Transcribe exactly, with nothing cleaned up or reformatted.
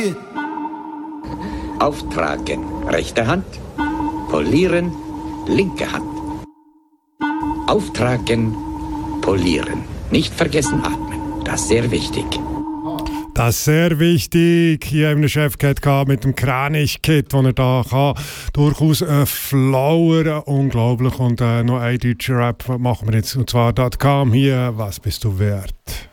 Auftragen, rechte Hand. Polieren, linke Hand. Auftragen, polieren. Nicht vergessen atmen. Das ist sehr wichtig. Das ist sehr wichtig. Hier haben wir einen Chef gehabt mit dem Kranich-Kit, den er da kann. Durchaus äh, flauer, unglaublich. Und äh, noch ein deutscher Rap machen wir jetzt. Und zwar .com hier. Was bist du wert?